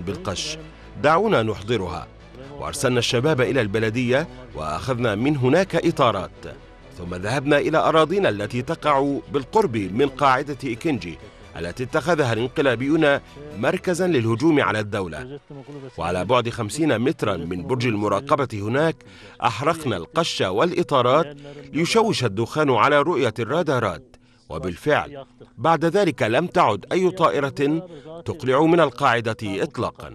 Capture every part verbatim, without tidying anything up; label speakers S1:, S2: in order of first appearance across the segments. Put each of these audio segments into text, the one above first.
S1: بالقش، دعونا نحضرها. وأرسلنا الشباب إلى البلدية وأخذنا من هناك إطارات، ثم ذهبنا إلى أراضينا التي تقع بالقرب من قاعدة إكنجي التي اتخذها الانقلابيون مركزا للهجوم على الدولة. وعلى بعد خمسين مترا من برج المراقبة هناك أحرقنا القش والإطارات ليشوش الدخان على رؤية الرادارات، وبالفعل بعد ذلك لم تعد أي طائرة تقلع من القاعدة إطلاقا.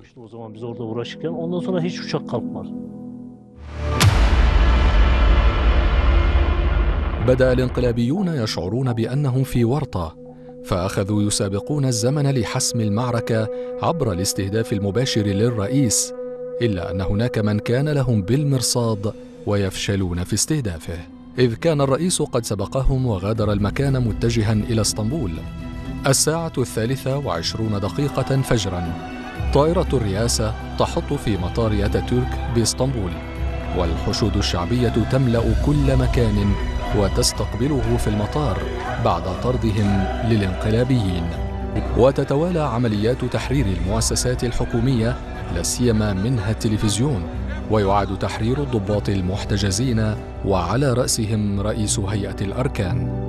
S2: بدأ الانقلابيون يشعرون بأنهم في ورطة، فأخذوا يسابقون الزمن لحسم المعركة عبر الاستهداف المباشر للرئيس، إلا أن هناك من كان لهم بالمرصاد ويفشلون في استهدافه، إذ كان الرئيس قد سبقهم وغادر المكان متجها إلى اسطنبول. الساعة الثالثة وعشرون دقيقة فجرا، طائرة الرئاسة تحط في مطار أتاتورك باسطنبول، والحشود الشعبية تملأ كل مكان وتستقبله في المطار بعد طردهم للانقلابيين. وتتوالى عمليات تحرير المؤسسات الحكومية لا سيما منها التلفزيون، ويعاد تحرير الضباط المحتجزين وعلى رأسهم رئيس هيئة الأركان.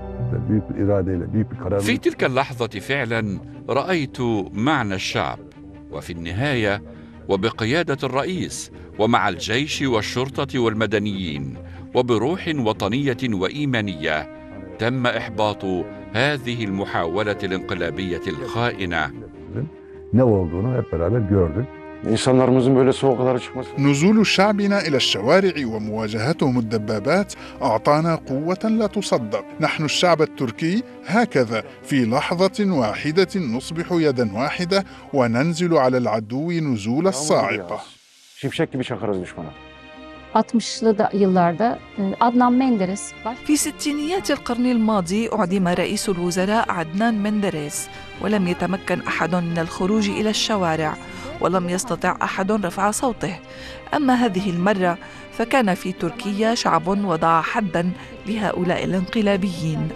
S3: في تلك اللحظة فعلا رأيت معنى الشعب، وفي النهاية وبقيادة الرئيس ومع الجيش والشرطة والمدنيين وبروح وطنية وإيمانية تم إحباط هذه المحاولة الانقلابية الخائنة.
S4: نزول شعبنا إلى الشوارع ومواجهتهم الدبابات أعطانا قوة لا تصدق. نحن الشعب التركي هكذا في لحظة واحدة نصبح يدا واحدة وننزل على العدو نزول الصاعقة.
S5: في ستينيات القرن الماضي أعدم رئيس الوزراء عدنان مندريس، ولم يتمكن أحد من الخروج إلى الشوارع، ولم يستطع أحد رفع صوته. أما هذه المرة فكان في تركيا شعب وضع حداً لهؤلاء الانقلابيين.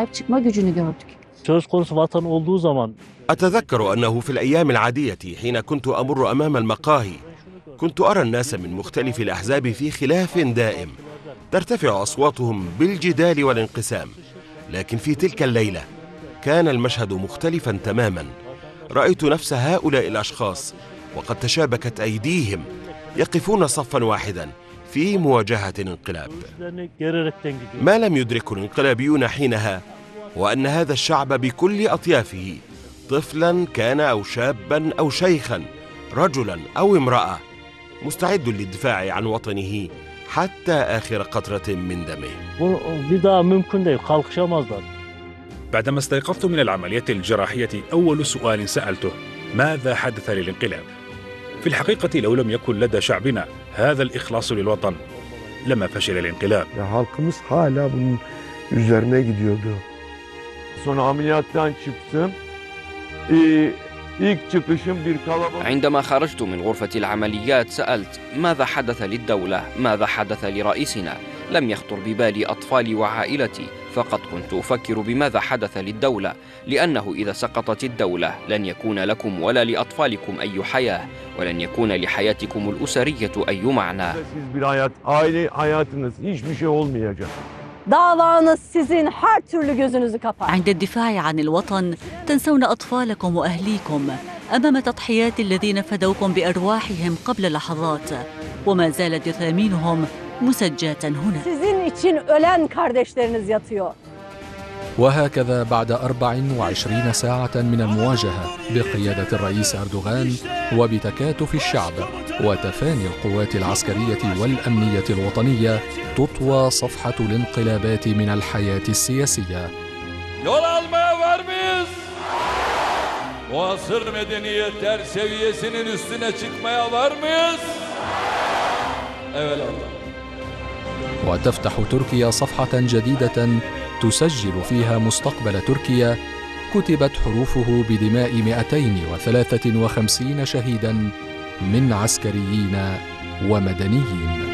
S1: أتذكر أنه في الأيام العادية حين كنت أمر أمام المقاهي كنت أرى الناس من مختلف الأحزاب في خلاف دائم ترتفع أصواتهم بالجدال والانقسام، لكن في تلك الليلة كان المشهد مختلفا تماما. رأيت نفس هؤلاء الأشخاص وقد تشابكت أيديهم يقفون صفا واحدا في مواجهة الانقلاب. ما لم يدركه الانقلابيون حينها وأن هذا الشعب بكل أطيافه، طفلا كان أو شابا أو شيخا، رجلا أو امرأة، مستعد للدفاع عن وطنه حتى آخر قطرة من دمه.
S6: بعدما استيقظت من العملية الجراحية أول سؤال سألته: ماذا حدث للانقلاب؟ في الحقيقة لو لم يكن لدى شعبنا هذا الإخلاص للوطن لما فشل الانقلاب.
S7: عندما خرجت من غرفة العمليات سألت: ماذا حدث للدولة؟ ماذا حدث لرئيسنا؟ لم يخطر ببالي أطفالي وعائلتي، فقط كنت أفكر بماذا حدث للدولة، لأنه إذا سقطت الدولة لن يكون لكم ولا لأطفالكم أي حياة، ولن يكون لحياتكم الأسرية أي معنى.
S8: عند الدفاع عن الوطن تنسون أطفالكم وأهليكم أمام تضحيات الذين فدوكم بأرواحهم قبل لحظات، وما زالت جثامينهم مسجاة هنا.
S2: وهكذا بعد أربع وعشرين ساعة من المواجهة بقيادة الرئيس أردوغان وبتكاتف الشعب وتفاني القوات العسكرية والأمنية الوطنية تطوى صفحة الانقلابات من الحياة السياسية.
S9: Yol almaya var mıyız? Bu asır medeniyetler seviyesinin üstüne çıkmaya var mıyız? Evelallah.
S2: وتفتح تركيا صفحة جديدة تسجل فيها مستقبل تركيا، كتبت حروفه بدماء مئتين وثلاثة وخمسين شهيدا من عسكريين ومدنيين.